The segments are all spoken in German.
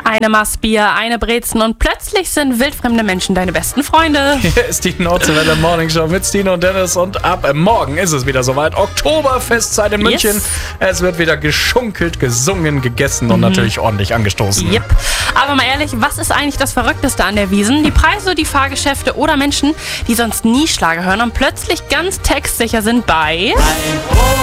Eine Maß Bier, eine Brezen und plötzlich sind wildfremde Menschen deine besten Freunde. Hier ist die Nordwelle Morning Show mit Stino und Dennis und ab morgen ist es wieder soweit. Oktoberfestzeit in München. Yes. Es wird wieder geschunkelt, gesungen, gegessen und natürlich ordentlich angestoßen. Yep. Aber mal ehrlich, was ist eigentlich das Verrückteste an der Wiesn? Die Preise, die Fahrgeschäfte oder Menschen, die sonst nie Schlager hören und plötzlich ganz textsicher sind bei... Ein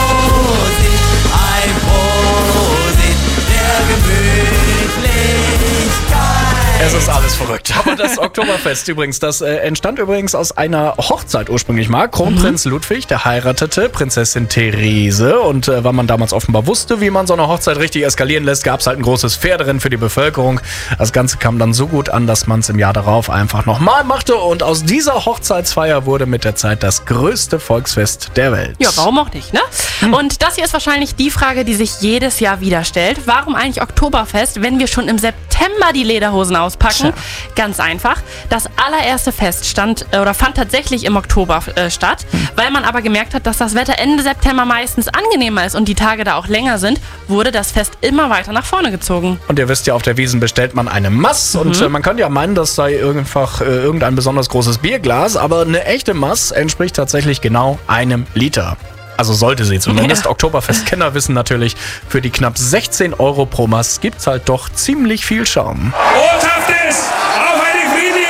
Prosit der Gemütlichkeit. Es ist alles verrückt. Aber das Oktoberfest übrigens, das entstand übrigens aus einer Hochzeit ursprünglich mal. Kronprinz Ludwig, der heiratete Prinzessin Therese. Und weil man damals offenbar wusste, wie man so eine Hochzeit richtig eskalieren lässt, gab es halt ein großes Pferderennen für die Bevölkerung. Das Ganze kam dann so gut an, dass man es im Jahr darauf einfach nochmal machte. Und aus dieser Hochzeitsfeier wurde mit der Zeit das größte Volksfest der Welt. Ja, warum auch nicht, ne? Und das hier ist wahrscheinlich die Frage, die sich jedes Jahr wieder stellt. Warum eigentlich Oktoberfest, wenn wir schon im September die Lederhosen auspacken? Tja. Ganz einfach. Das allererste Fest fand tatsächlich im Oktober statt. Weil man aber gemerkt hat, dass das Wetter Ende September meistens angenehmer ist und die Tage da auch länger sind, wurde das Fest immer weiter nach vorne gezogen. Und ihr wisst ja, auf der Wiesn bestellt man eine Mass. Und man könnte ja meinen, das sei einfach irgendein besonders großes Bierglas. Aber eine echte Mass entspricht tatsächlich genau 1 Liter. Also sollte sie zumindest. Ja. Oktoberfest-Kenner wissen natürlich, für die knapp 16 € pro Maß gibt's halt doch ziemlich viel Schaum. Botschaft ist,